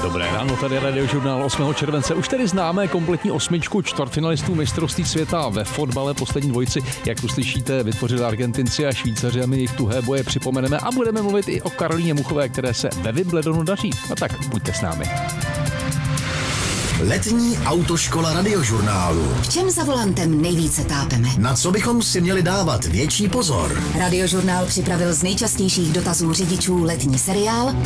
Dobré ráno, tady Radiožurnál 8. července. Už tedy známe kompletní osmičku čtvrtfinalistů mistrovství světa ve fotbale poslední dvojici. Jak uslyšíte, vytvořili Argentinci a Švýcaři a my jejich tuhé boje připomeneme a budeme mluvit i o Karolíně Muchové, které se ve Wimbledonu daří. A tak buďte s námi. Letní autoškola Radiožurnálu. V čem za volantem nejvíce tápeme? Na co bychom si měli dávat větší pozor? Radiožurnál připravil z nejčastějších dotazů řidičů letní seriál